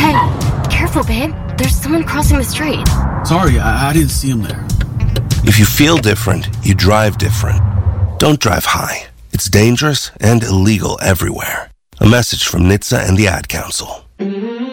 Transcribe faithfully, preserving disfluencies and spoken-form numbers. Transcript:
Hey, careful, babe. There's someone crossing the street. Sorry, I, I didn't see him there. If you feel different, you drive different. Don't drive high. It's dangerous and illegal everywhere. A message from N H T S A and the Ad Council.